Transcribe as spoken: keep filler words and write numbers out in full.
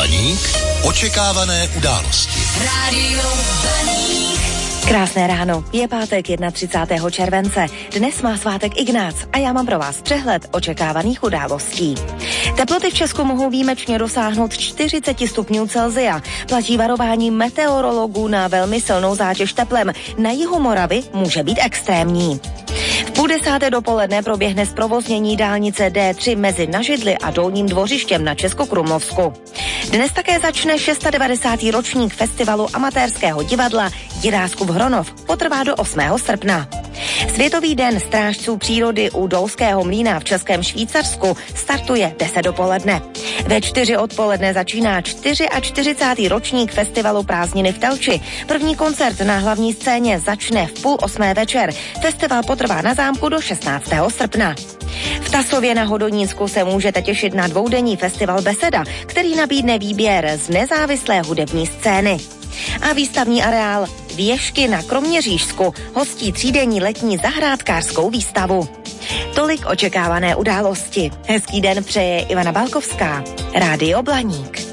Blaník, očekávané události. Rádio Blaník. Krásné ráno, je pátek třicátého prvního července. Dnes má svátek Ignác a já mám pro vás přehled očekávaných událostí. Teploty v Česku mohou výjimečně dosáhnout čtyřicet stupňů Celsia. Platí varování meteorologů na velmi silnou zátěž teplem. Na jihu Moravy může být extrémní. V půl desáté dopoledne proběhne zprovoznění dálnice D tři mezi Nažidli a Dolním Dvořištěm na Českokrumlovsku. Dnes také začne devadesátý šestý ročník festivalu amatérského divadla Jiráskův Hronov. Potrvá do osmého srpna. Světový den strážců přírody u Dolského mlýna v Českém Švýcarsku startuje deset dopoledne. Ve čtyři odpoledne začíná čtyřicátý čtvrtý ročník festivalu Prázdniny v Telči. První koncert na hlavní scéně začne v půl osmé večer. Festival potrvá na zámku do šestnáctého srpna. V Tasově na Hodonínsku se můžete těšit na dvoudenní festival Beseda, který nabídne výběr z nezávislé hudební scény. A výstavní areál Věžky na Kroměřížsku hostí třídenní letní zahrádkářskou výstavu. Tolik očekávané události. Hezký den přeje Ivana Balkovská. Rádio Blaník.